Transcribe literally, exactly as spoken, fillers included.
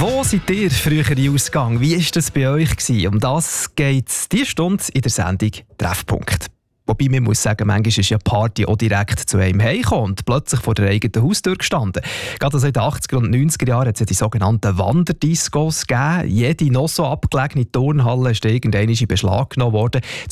Wo seid ihr früher ausgegangen? Wie war das bei euch gewesen? Um das geht es diese Stunde in der Sendung «Treffpunkt». Wobei man muss sagen, manchmal ist ja die Party auch direkt zu einem heimgekommen und plötzlich vor der eigenen Haustür gestanden. Gerade also in den achtziger und neunziger Jahren hat es ja die sogenannten Wanderdiscos gegeben. Jede noch so abgelegene Turnhalle ist irgendwann in Beschlag genommen worden.